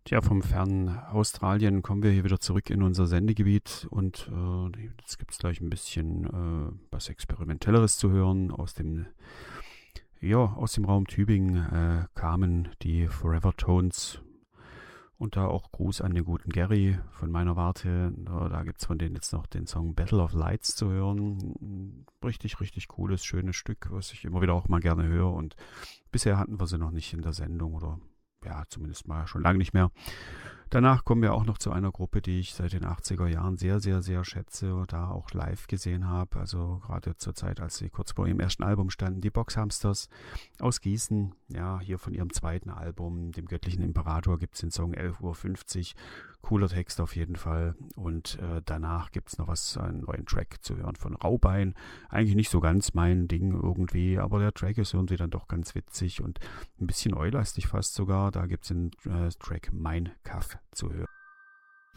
Tja, vom fernen Australien kommen wir hier wieder zurück in unser Sendegebiet und jetzt gibt es gleich ein bisschen was Experimentelleres zu hören. Aus dem Raum Tübingen kamen die Forever Tones und da auch Gruß an den guten Gary von meiner Warte. Da gibt es von denen jetzt noch den Song Battle of Lights zu hören. Ein richtig, richtig cooles, schönes Stück, was ich immer wieder auch mal gerne höre und bisher hatten wir sie noch nicht in der Sendung oder ja, zumindest mal schon lange nicht mehr. Danach kommen wir auch noch zu einer Gruppe, die ich seit den 80er Jahren sehr, sehr, sehr schätze und da auch live gesehen habe. Also gerade zur Zeit, als sie kurz vor ihrem ersten Album standen, die Boxhamsters aus Gießen. Ja, hier von ihrem zweiten Album, dem Göttlichen Imperator, gibt es den Song 11:50 Uhr. Cooler Text auf jeden Fall. Und danach gibt es noch einen neuen Track zu hören von Raubein. Eigentlich nicht so ganz mein Ding irgendwie, aber der Track ist irgendwie dann doch ganz witzig und ein bisschen eulastig fast sogar. Da gibt es den Track Mein Kaff zu hören.